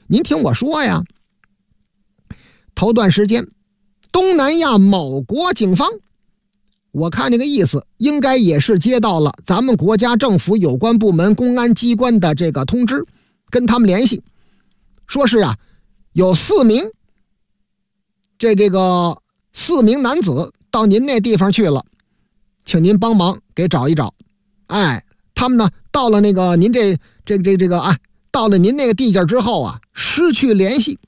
您听我说呀，头段时间东南亚某国警方，我看那个意思应该也是接到了咱们国家政府有关部门公安机关的这个通知，跟他们联系，说是啊，有4名4名男子到您那地方去了，请您帮忙给找一找。他们呢到了那个您到了您那个地界之后啊，失去联系，